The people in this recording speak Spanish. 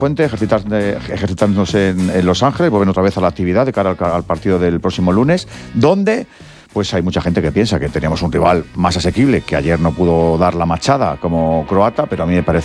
Puente, ejercitándose en Los Ángeles, vuelven otra vez a la actividad de cara al partido del próximo lunes, donde pues hay mucha gente que piensa que teníamos un rival más asequible, que ayer no pudo dar la machada como croata, pero a mí me parece